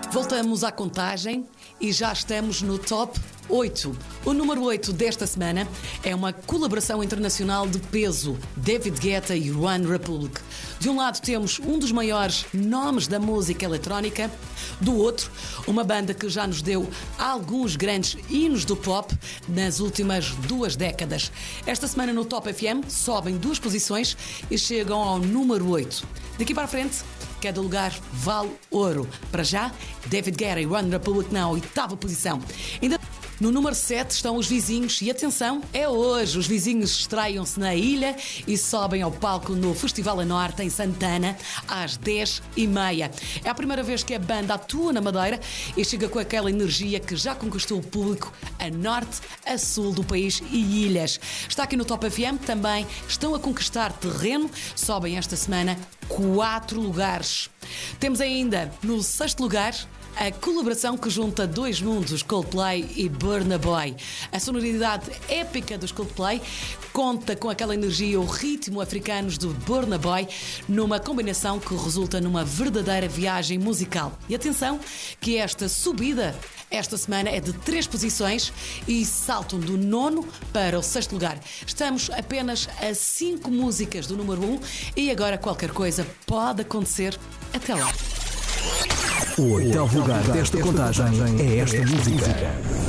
Voltamos à contagem e já estamos no top 8. O número 8 desta semana é uma colaboração internacional de peso, David Guetta e One Republic. De um lado temos um dos maiores nomes da música eletrónica, do outro, uma banda que já nos deu alguns grandes hinos do pop nas últimas 2 décadas. Esta semana no Top FM sobem 2 posições e chegam ao número 8. Daqui para a frente, cada lugar vale ouro. Para já, David Guetta e One Republic na 8ª posição. Ainda no número 7 estão os vizinhos e atenção, é hoje. Os vizinhos estreiam-se na ilha e sobem ao palco no Festival a Norte em Santana às 10h30. É a primeira vez que a banda atua na Madeira e chega com aquela energia que já conquistou o público a norte, a sul do país e ilhas. Está aqui no Top FM, também estão a conquistar terreno, sobem esta semana 4 lugares. Temos ainda no 6º lugar a colaboração que junta 2 mundos, Coldplay e Burna Boy. A sonoridade épica dos Coldplay conta com aquela energia e o ritmo africanos do Burna Boy numa combinação que resulta numa verdadeira viagem musical. E atenção que esta subida esta semana é de 3 posições e saltam do 9º para o 6º lugar. Estamos apenas a 5 músicas do número 1 e agora qualquer coisa pode acontecer. Até lá. O 8º lugar desta contagem é esta música.